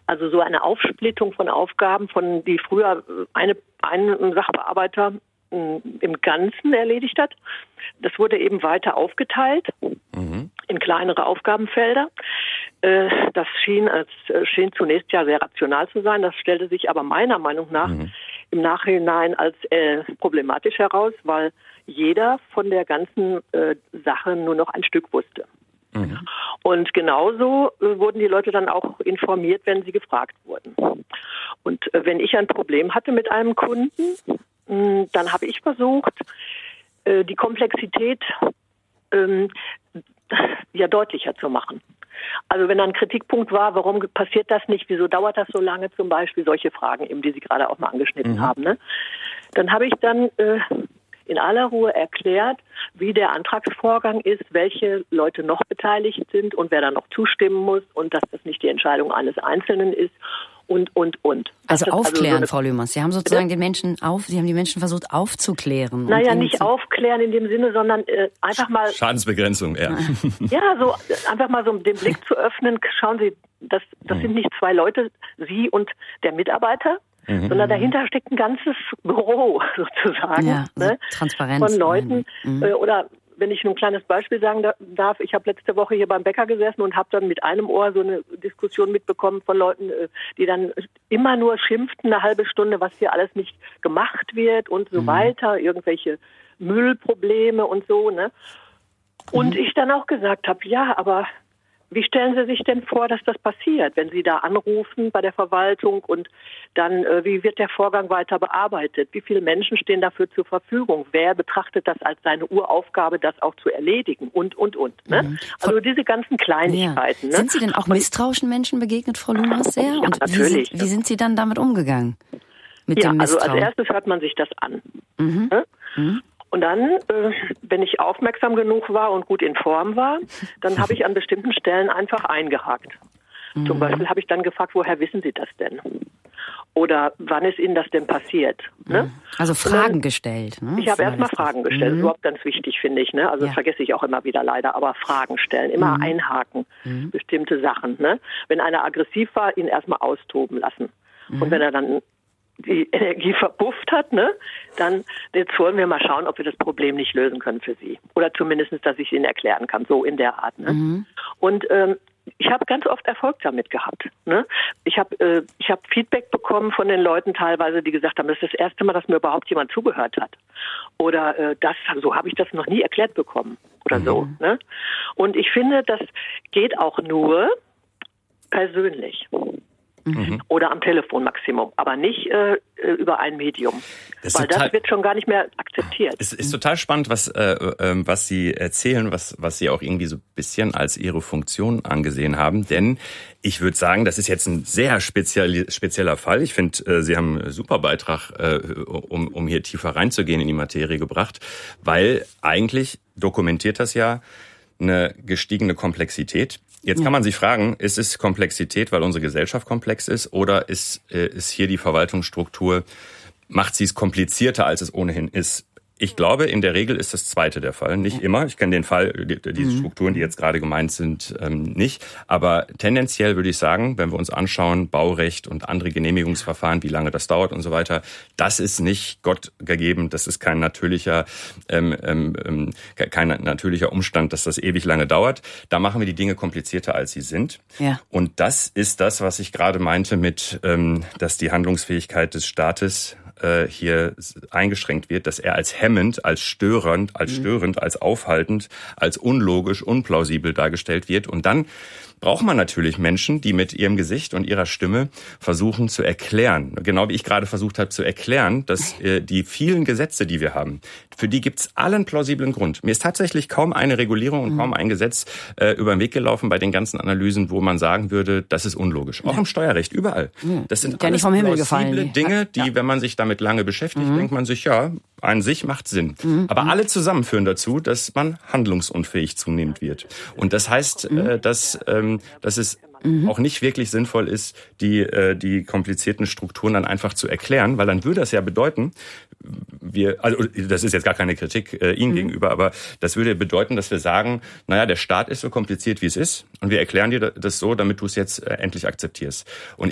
Also so eine Aufsplittung von Aufgaben, von die früher ein Sachbearbeiter im Ganzen erledigt hat. Das wurde eben weiter aufgeteilt in kleinere Aufgabenfelder. Das schien zunächst ja sehr rational zu sein. Das stellte sich aber meiner Meinung nach im Nachhinein als problematisch heraus, weil jeder von der ganzen Sache nur noch ein Stück wusste. Und genauso wurden die Leute dann auch informiert, wenn sie gefragt wurden. Und wenn ich ein Problem hatte mit einem Kunden, dann habe ich versucht, die Komplexität deutlicher zu machen. Also wenn da ein Kritikpunkt war, warum passiert das nicht, wieso dauert das so lange zum Beispiel, solche Fragen eben, die Sie gerade auch mal angeschnitten haben, ne? Dann habe ich dann in aller Ruhe erklärt, wie der Antragsvorgang ist, welche Leute noch beteiligt sind und wer da noch zustimmen muss und dass das nicht die Entscheidung eines Einzelnen ist und. Also aufklären, Frau Lömers. Sie haben sozusagen die Menschen versucht aufzuklären. Naja, nicht aufklären in dem Sinne, sondern einfach mal... Schadensbegrenzung, ja. Ja, so einfach mal so den Blick zu öffnen. Schauen Sie, das sind nicht zwei Leute, Sie und der Mitarbeiter, sondern dahinter steckt ein ganzes Büro sozusagen, ja, so ne? Transparenz Von Leuten. Oder wenn ich nur ein kleines Beispiel sagen darf, ich habe letzte Woche hier beim Bäcker gesessen und habe dann mit einem Ohr so eine Diskussion mitbekommen von Leuten, die dann immer nur schimpften eine halbe Stunde, was hier alles nicht gemacht wird und so weiter, irgendwelche Müllprobleme und so, ne? Und ich dann auch gesagt habe, ja, aber wie stellen Sie sich denn vor, dass das passiert, wenn Sie da anrufen bei der Verwaltung und dann, wie wird der Vorgang weiter bearbeitet? Wie viele Menschen stehen dafür zur Verfügung? Wer betrachtet das als seine Uraufgabe, das auch zu erledigen? Und, ne? Also diese ganzen Kleinigkeiten. Ja. Ne? Sind Sie denn auch misstrauischen Menschen begegnet, Frau Lömers, sehr? Ja, und natürlich. Wie sind Sie dann damit umgegangen? Mit dem also Misstrauen? als erstes hört man sich das an. Ne? Und dann, wenn ich aufmerksam genug war und gut in Form war, dann habe ich an bestimmten Stellen einfach eingehakt. Zum Beispiel habe ich dann gefragt, woher wissen Sie das denn? Oder wann ist Ihnen das denn passiert? Ne? Also Fragen gestellt. Ne? Ich habe erstmal Fragen gestellt. Das ist überhaupt ganz wichtig, finde ich. Ne? Also das vergesse ich auch immer wieder leider. Aber Fragen stellen, immer einhaken, bestimmte Sachen. Ne? Wenn einer aggressiv war, ihn erstmal austoben lassen. Und wenn er dann die Energie verpufft hat, ne, dann jetzt wollen wir mal schauen, ob wir das Problem nicht lösen können für Sie. Oder zumindest, dass ich es Ihnen erklären kann, so in der Art. Ne? Und ich habe ganz oft Erfolg damit gehabt. Ne? Ich habe Feedback bekommen von den Leuten teilweise, die gesagt haben, das ist das erste Mal, dass mir überhaupt jemand zugehört hat. Oder so habe ich das noch nie erklärt bekommen. Oder so. Ne? Und ich finde, das geht auch nur persönlich. Oder am Telefon Maximum, aber nicht über ein Medium. Weil das wird schon gar nicht mehr akzeptiert. Es ist total spannend, was Sie erzählen, was Sie auch irgendwie so ein bisschen als Ihre Funktion angesehen haben. Denn ich würde sagen, das ist jetzt ein sehr spezieller Fall. Ich finde, Sie haben einen super Beitrag, um hier tiefer reinzugehen in die Materie gebracht, weil eigentlich dokumentiert das ja eine gestiegene Komplexität. Jetzt kann man sich fragen, ist es Komplexität, weil unsere Gesellschaft komplex ist, oder ist hier die Verwaltungsstruktur, macht sie es komplizierter, als es ohnehin ist? Ich glaube, in der Regel ist das Zweite der Fall. Nicht immer. Ich kenne den Fall, diese Strukturen, die jetzt gerade gemeint sind, nicht. Aber tendenziell würde ich sagen, wenn wir uns anschauen, Baurecht und andere Genehmigungsverfahren, wie lange das dauert und so weiter, das ist nicht Gott gegeben. Das ist kein natürlicher Umstand, dass das ewig lange dauert. Da machen wir die Dinge komplizierter, als sie sind. Ja. Und das ist das, was ich gerade meinte mit, dass die Handlungsfähigkeit des Staates hier eingeschränkt wird, dass er als hemmend, als störend, als aufhaltend, als unlogisch, unplausibel dargestellt wird. Und dann braucht man natürlich Menschen, die mit ihrem Gesicht und ihrer Stimme versuchen zu erklären, genau wie ich gerade versucht habe zu erklären, dass die vielen Gesetze, die wir haben, für die gibt's allen plausiblen Grund. Mir ist tatsächlich kaum eine Regulierung und kaum ein Gesetz über den Weg gelaufen bei den ganzen Analysen, wo man sagen würde, das ist unlogisch. Auch im Steuerrecht, überall. Das sind alles plausible Dinge, die, wenn man sich damit lange beschäftigt, denkt man sich, ja, an sich macht Sinn. Aber alle zusammen führen dazu, dass man handlungsunfähig zunehmend wird. Und das heißt, dass es auch nicht wirklich sinnvoll ist, die komplizierten Strukturen dann einfach zu erklären, weil dann würde das ja bedeuten, das ist jetzt gar keine Kritik Ihnen gegenüber, aber das würde bedeuten, dass wir sagen, naja, der Staat ist so kompliziert, wie es ist, und wir erklären dir das so, damit du es jetzt endlich akzeptierst. Und